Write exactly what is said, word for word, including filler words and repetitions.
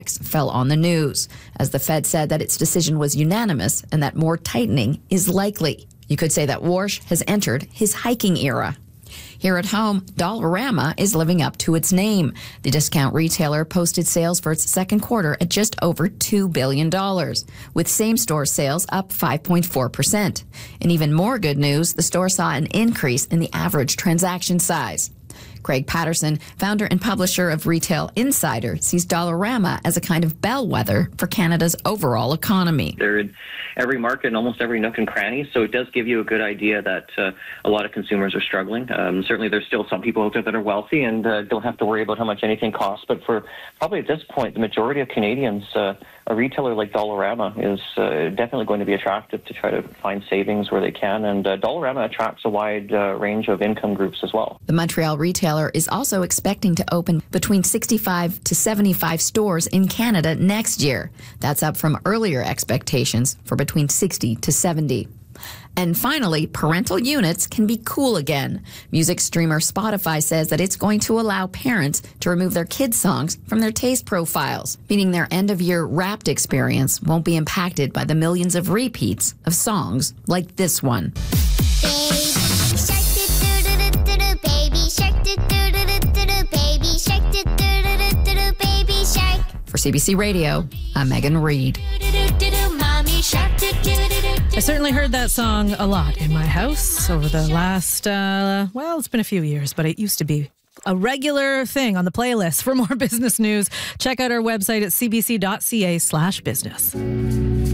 fell on the news, as the Fed said that its decision was unanimous and that more tightening is likely. You could say that Warsh has entered his hiking era. Here at home, Dollarama is living up to its name. The discount retailer posted sales for its second quarter at just over two billion dollars, with same-store sales up five point four percent. And even more good news, the store saw an increase in the average transaction size. Craig Patterson, founder and publisher of Retail Insider, sees Dollarama as a kind of bellwether for Canada's overall economy. They're in every market and almost every nook and cranny, so it does give you a good idea that uh, a lot of consumers are struggling. Um, certainly there's still some people out there that are wealthy and uh, don't have to worry about how much anything costs, but for probably at this point, the majority of Canadians, uh, a retailer like Dollarama is uh, definitely going to be attractive to try to find savings where they can, and uh, Dollarama attracts a wide uh, range of income groups as well. The Montreal retailer is also expecting to open between sixty-five to seventy-five stores in Canada next year. That's up from earlier expectations for between sixty to seventy. And finally, parental units can be cool again. Music streamer Spotify says that it's going to allow parents to remove their kids' songs from their taste profiles, meaning their end-of-year Wrapped experience won't be impacted by the millions of repeats of songs like this one. For C B C Radio, I'm Megan Reed. I certainly heard that song a lot in my house over the last, uh, well, it's been a few years, but it used to be a regular thing on the playlist. For more business news, check out our website at cbc.ca slash business.